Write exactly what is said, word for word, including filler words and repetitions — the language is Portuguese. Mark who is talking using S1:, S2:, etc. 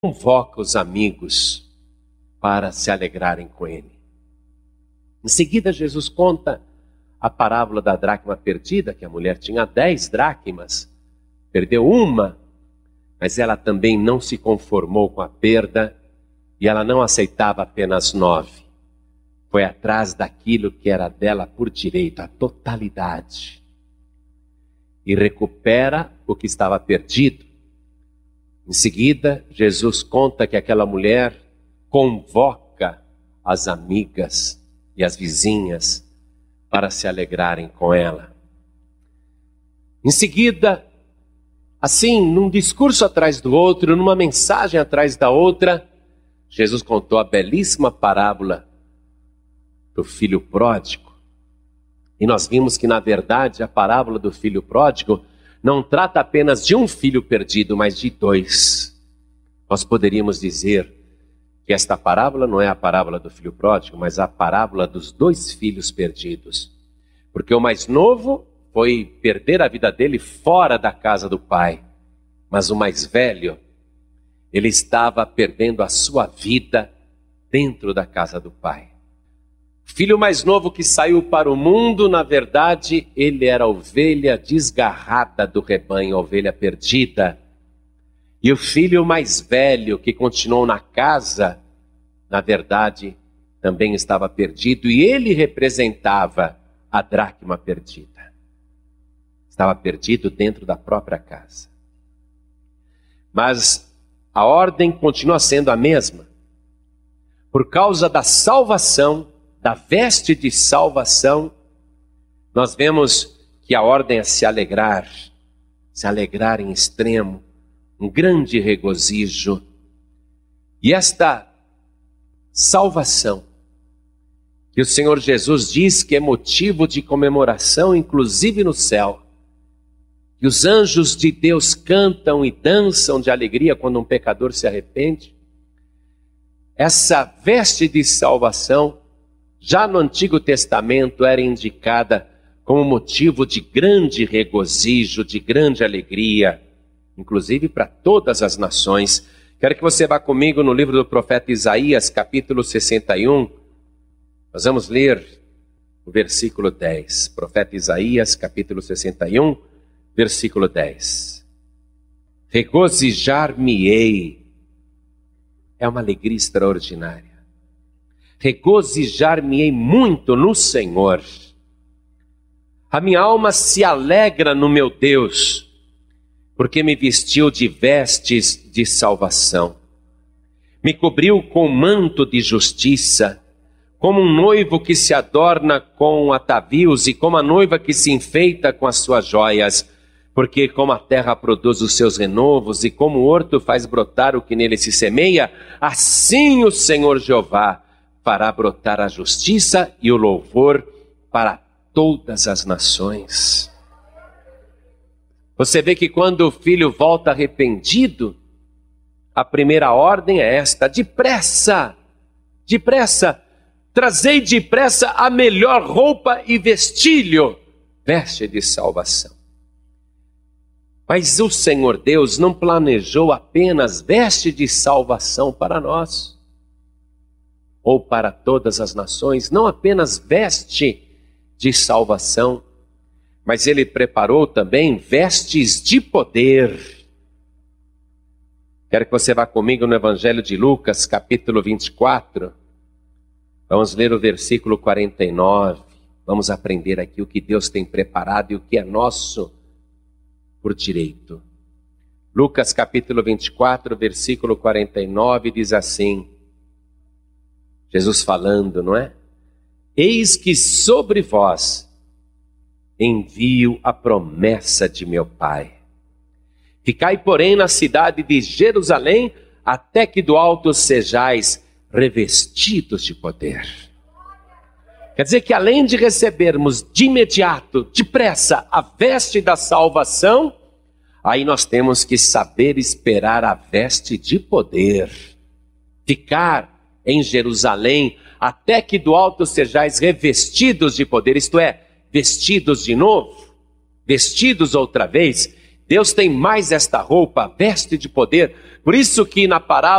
S1: convoca os amigos para se alegrarem com ele. Em seguida, Jesus conta a parábola da dracma perdida, que a mulher tinha dez dracmas, perdeu uma, mas ela também não se conformou com a perda e ela não aceitava apenas nove. Foi atrás daquilo que era dela por direito, a totalidade. E recupera o que estava perdido. Em seguida, Jesus conta que aquela mulher convoca as amigas e as vizinhas para se alegrarem com ela. Em seguida, assim, num discurso atrás do outro, numa mensagem atrás da outra, Jesus contou a belíssima parábola do filho pródigo. E nós vimos que, na verdade, a parábola do filho pródigo não trata apenas de um filho perdido, mas de dois. Nós poderíamos dizer que esta parábola não é a parábola do filho pródigo, mas a parábola dos dois filhos perdidos. Porque o mais novo foi perder a vida dele fora da casa do pai. Mas o mais velho, ele estava perdendo a sua vida dentro da casa do pai. O filho mais novo que saiu para o mundo, na verdade, ele era a ovelha desgarrada do rebanho, a ovelha perdida. E o filho mais velho que continuou na casa, na verdade, também estava perdido. E ele representava a dracma perdida. Estava perdido dentro da própria casa. Mas a ordem continua sendo a mesma. Por causa da salvação, da veste de salvação, nós vemos que a ordem é se alegrar, se alegrar em extremo, um grande regozijo. E esta salvação, que o Senhor Jesus diz que é motivo de comemoração, inclusive no céu, que os anjos de Deus cantam e dançam de alegria quando um pecador se arrepende. Essa veste de salvação, já no Antigo Testamento, era indicada como motivo de grande regozijo, de grande alegria, inclusive para todas as nações. Quero que você vá comigo no livro do profeta Isaías, capítulo sessenta e um. Nós vamos ler o versículo dez. Profeta Isaías, capítulo sessenta e um, versículo dez. Regozijar-me-ei. É uma alegria extraordinária. Regozijar-me-ei muito no Senhor. A minha alma se alegra no meu Deus, porque me vestiu de vestes de salvação. Me cobriu com manto de justiça, como um noivo que se adorna com atavios e como a noiva que se enfeita com as suas joias. Porque como a terra produz os seus renovos e como o horto faz brotar o que nele se semeia, assim o Senhor Jeová fará brotar a justiça e o louvor para todas as nações. Você vê que quando o filho volta arrependido, a primeira ordem é esta: depressa, depressa, trazei depressa a melhor roupa e vestilho, veste de salvação. Mas o Senhor Deus não planejou apenas veste de salvação para nós, ou para todas as nações, não apenas veste de salvação, mas Ele preparou também vestes de poder. Quero que você vá comigo no Evangelho de Lucas, capítulo vinte e quatro. Vamos ler o versículo quarenta e nove. Vamos aprender aqui o que Deus tem preparado e o que é nosso por direito. Lucas, capítulo vinte e quatro, versículo quarenta e nove, diz assim, Jesus falando, não é? Eis que sobre vós envio a promessa de meu Pai. Ficai, porém, na cidade de Jerusalém, até que do alto sejais revestidos de poder. Quer dizer que além de recebermos de imediato, depressa, a veste da salvação, aí nós temos que saber esperar a veste de poder. Ficar em Jerusalém, até que do alto sejais revestidos de poder, isto é, vestidos de novo, vestidos outra vez, Deus tem mais esta roupa, veste de poder. Por isso que na parábola